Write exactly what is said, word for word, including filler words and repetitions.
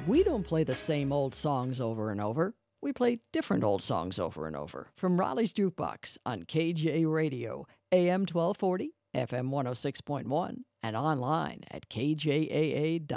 We don't play the same old songs over and over. We play different old songs over and over from Raleigh's Jukebox on K J Radio, A M twelve forty, F M one oh six point one, and online at K J A A dot